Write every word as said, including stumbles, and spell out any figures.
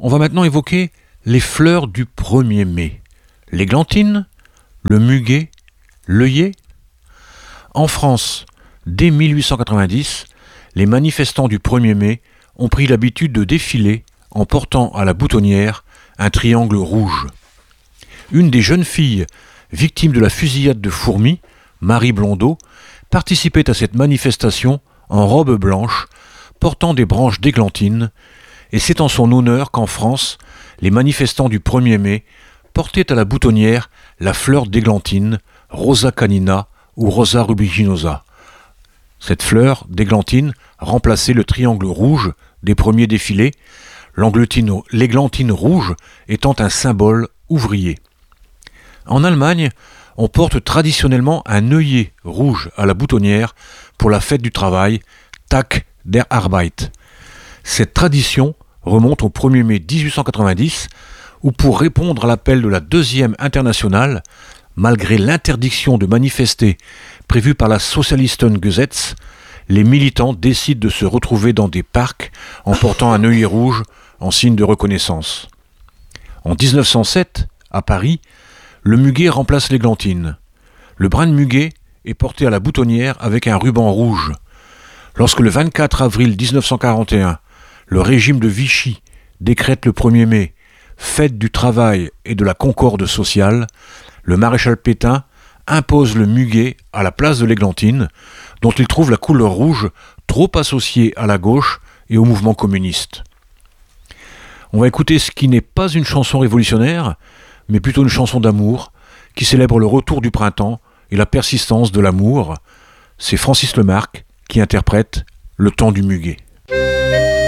va maintenant évoquer les fleurs du premier mai. L'églantine, le muguet, l'œillet. En France, dès mille huit cent quatre-vingt-dix, les manifestants du premier mai ont pris l'habitude de défiler en portant à la boutonnière un triangle rouge. Une des jeunes filles victimes de la fusillade de Fourmies, Marie Blondeau, participait à cette manifestation en robe blanche, portant des branches d'églantine, et c'est en son honneur qu'en France, les manifestants du premier mai portaient à la boutonnière la fleur d'églantine, Rosa canina ou Rosa rubiginosa. Cette fleur d'églantine remplaçait le triangle rouge des premiers défilés, l'églantine rouge étant un symbole ouvrier. En Allemagne, on porte traditionnellement un œillet rouge à la boutonnière pour la fête du travail, Tag der Arbeit. Cette tradition remonte au premier mai dix-huit cent quatre-vingt-dix, où pour répondre à l'appel de la deuxième internationale, malgré l'interdiction de manifester prévue par la Sozialistengesetz, les militants décident de se retrouver dans des parcs en portant un œillet rouge en signe de reconnaissance. En dix-neuf cent sept, à Paris, le muguet remplace l'églantine. Le brin de muguet est porté à la boutonnière avec un ruban rouge. Lorsque le vingt-quatre avril dix-neuf cent quarante et un, le régime de Vichy décrète le premier mai, fête du travail et de la concorde sociale, le maréchal Pétain impose le muguet à la place de l'églantine, dont il trouve la couleur rouge trop associée à la gauche et au mouvement communiste. On va écouter ce qui n'est pas une chanson révolutionnaire, mais plutôt une chanson d'amour, qui célèbre le retour du printemps et la persistance de l'amour. C'est Francis Lemarque qui interprète Le temps du muguet.